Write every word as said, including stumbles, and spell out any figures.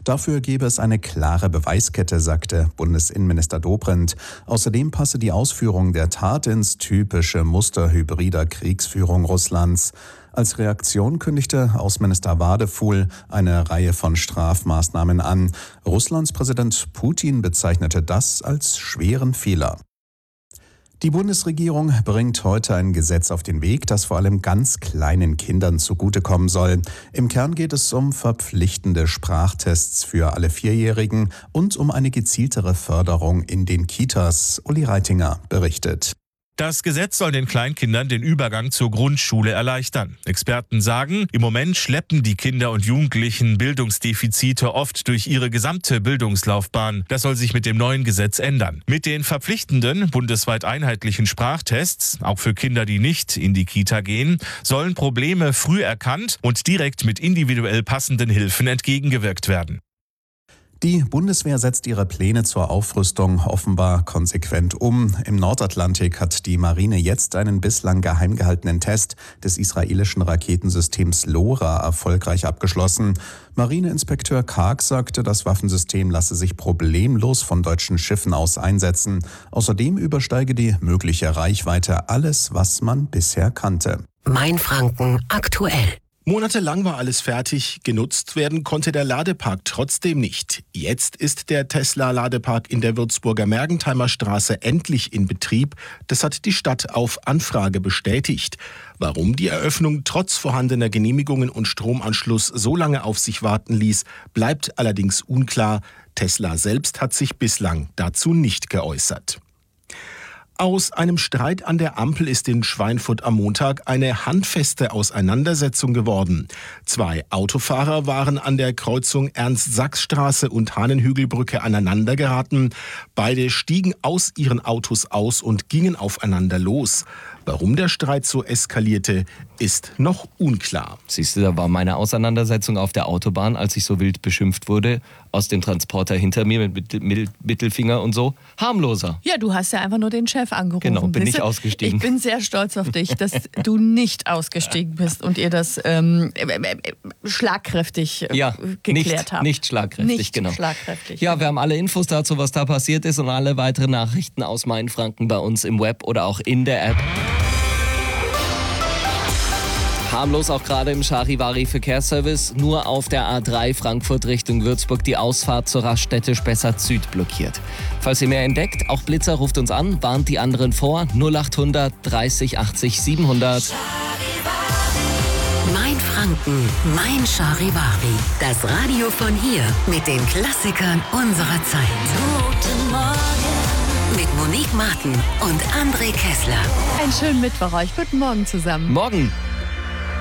Dafür gebe es eine klare Beweiskette, sagte Bundesinnenminister Dobrindt. Außerdem passe die Ausführung der Tat ins typische Muster hybrider Kriegsführung Russlands. Als Reaktion kündigte Außenminister Wadefuhl eine Reihe von Strafmaßnahmen an. Russlands Präsident Putin bezeichnete das als schweren Fehler. Die Bundesregierung bringt heute ein Gesetz auf den Weg, das vor allem ganz kleinen Kindern zugutekommen soll. Im Kern geht es um verpflichtende Sprachtests für alle Vierjährigen und um eine gezieltere Förderung in den Kitas. Uli Reitinger berichtet. Das Gesetz soll den Kleinkindern den Übergang zur Grundschule erleichtern. Experten sagen, im Moment schleppen die Kinder und Jugendlichen Bildungsdefizite oft durch ihre gesamte Bildungslaufbahn. Das soll sich mit dem neuen Gesetz ändern. Mit den verpflichtenden, bundesweit einheitlichen Sprachtests, auch für Kinder, die nicht in die Kita gehen, sollen Probleme früh erkannt und direkt mit individuell passenden Hilfen entgegengewirkt werden. Die Bundeswehr setzt ihre Pläne zur Aufrüstung offenbar konsequent um. Im Nordatlantik hat die Marine jetzt einen bislang geheim gehaltenen Test des israelischen Raketensystems LoRa erfolgreich abgeschlossen. Marineinspekteur Karg sagte, das Waffensystem lasse sich problemlos von deutschen Schiffen aus einsetzen. Außerdem übersteige die mögliche Reichweite alles, was man bisher kannte. Mainfranken aktuell. Monatelang war alles fertig, genutzt werden konnte der Ladepark trotzdem nicht. Jetzt ist der Tesla-Ladepark in der Würzburger Mergentheimer Straße endlich in Betrieb. Das hat die Stadt auf Anfrage bestätigt. Warum die Eröffnung trotz vorhandener Genehmigungen und Stromanschluss so lange auf sich warten ließ, bleibt allerdings unklar. Tesla selbst hat sich bislang dazu nicht geäußert. Aus einem Streit an der Ampel ist in Schweinfurt am Montag eine handfeste Auseinandersetzung geworden. Zwei Autofahrer waren an der Kreuzung Ernst-Sachs-Straße und Hahnenhügelbrücke aneinander geraten. Beide stiegen aus ihren Autos aus und gingen aufeinander los. Warum der Streit so eskalierte, ist noch unklar. Siehst du, da war meine Auseinandersetzung auf der Autobahn, als ich so wild beschimpft wurde, aus dem Transporter hinter mir mit Mittelfinger und so, harmloser. Ja, du hast ja einfach nur den Chef angerufen. Genau, bin ich ausgestiegen. Ich bin sehr stolz auf dich, dass du nicht ausgestiegen bist und ihr das ähm, schlagkräftig ja, geklärt nicht, habt. Nicht schlagkräftig, nicht genau. schlagkräftig. Ja, wir haben alle Infos dazu, was da passiert ist und alle weiteren Nachrichten aus Mainfranken bei uns im Web oder auch in der App. Harmlos auch gerade im Charivari-Verkehrsservice. Nur auf der A drei Frankfurt Richtung Würzburg die Ausfahrt zur Raststätte Spessart Süd blockiert. Falls ihr mehr entdeckt, auch Blitzer ruft uns an, warnt die anderen vor. null achthundert dreißig achtzig siebenhundert. Mainfranken, mein Charivari. Das Radio von hier mit den Klassikern unserer Zeit. Guten Morgen. Mit Monique Martin und André Kessler. Einen schönen Mittwoch euch. Guten Morgen zusammen. Morgen.